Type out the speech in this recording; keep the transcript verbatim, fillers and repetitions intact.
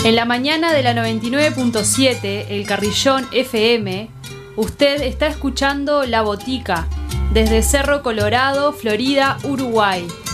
En la mañana de la noventa y nueve punto siete, El Carrillón F M, usted está escuchando La Botica, desde Cerro Colorado, Florida, Uruguay.